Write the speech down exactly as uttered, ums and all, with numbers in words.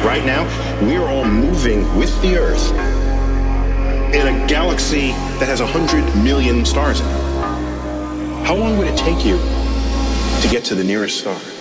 right now, we are all moving with the Earth in a galaxy that has one hundred million stars in it. How long would it take you to get to the nearest star?